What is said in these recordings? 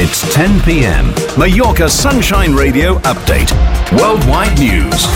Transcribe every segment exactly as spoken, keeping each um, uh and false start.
It's ten p.m. Mallorca Sunshine Radio Update. Worldwide news.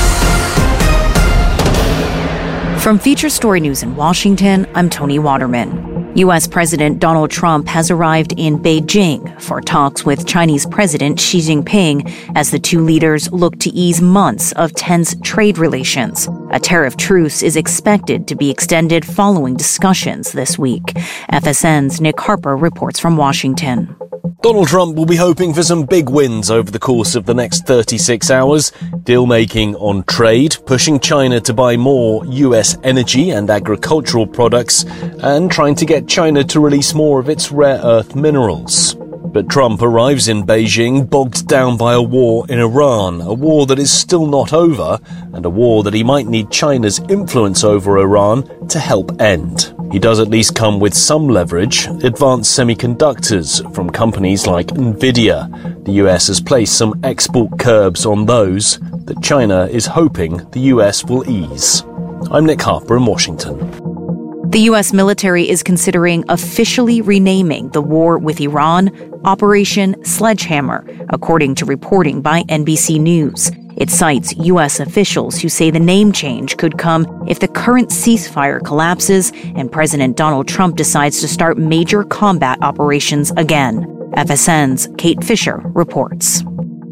From Feature Story News in Washington, I'm Tony Waterman. U S. President Donald Trump has arrived in Beijing for talks with Chinese President Xi Jinping as the two leaders look to ease months of tense trade relations. A tariff truce is expected to be extended following discussions this week. F S N's Nick Harper reports from Washington. Donald Trump will be hoping for some big wins over the course of the next thirty-six hours. Deal-making on trade, pushing China to buy more U S energy and agricultural products, and trying to get China to release more of its rare earth minerals. But Trump arrives in Beijing bogged down by a war in Iran, a war that is still not over, and a war that he might need China's influence over Iran to help end. He does at least come with some leverage, advanced semiconductors from companies like Nvidia. The U S has placed some export curbs on those that China is hoping the U S will ease. I'm Nick Harper in Washington. The U S military is considering officially renaming the war with Iran Operation Sledgehammer, according to reporting by N B C News. It cites U S officials who say the name change could come if the current ceasefire collapses and President Donald Trump decides to start major combat operations again. F S N's Kate Fisher reports.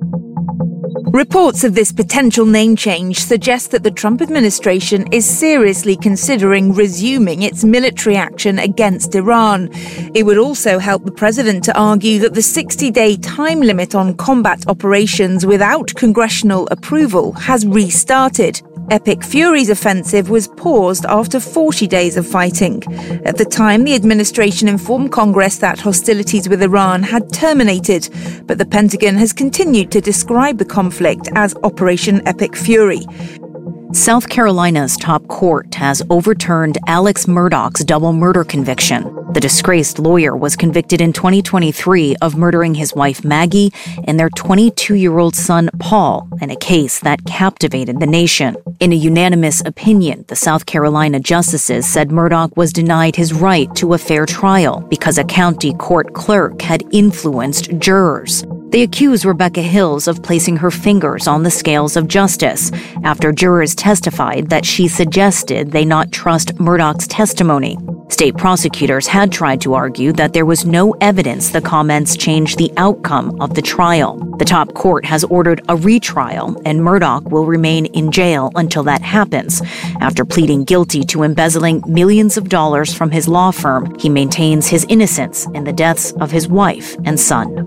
Reports of this potential name change suggest that the Trump administration is seriously considering resuming its military action against Iran. It would also help the president to argue that the sixty-day time limit on combat operations without congressional approval has restarted. Epic Fury's offensive was paused after forty days of fighting. At the time, the administration informed Congress that hostilities with Iran had terminated, but the Pentagon has continued to describe the conflict as Operation Epic Fury. South Carolina's top court has overturned Alex Murdaugh's double murder conviction. The disgraced lawyer was convicted in twenty twenty-three of murdering his wife Maggie and their twenty-two-year-old son Paul in a case that captivated the nation. In a unanimous opinion, the South Carolina justices said Murdaugh was denied his right to a fair trial because a county court clerk had influenced jurors. They accused Rebecca Hills of placing her fingers on the scales of justice after jurors testified that she suggested they not trust Murdaugh's testimony. State prosecutors had tried to argue that there was no evidence the comments changed the outcome of the trial. The top court has ordered a retrial, and Murdaugh will remain in jail until that happens. After pleading guilty to embezzling millions of dollars from his law firm, he maintains his innocence in the deaths of his wife and son.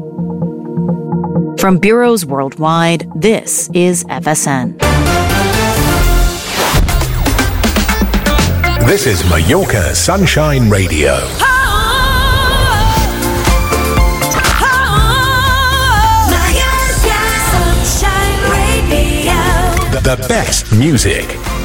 From bureaus worldwide, this is F S N. This is Mallorca Sunshine Radio. Oh, oh, Mallorca Sunshine Radio. The, the best music.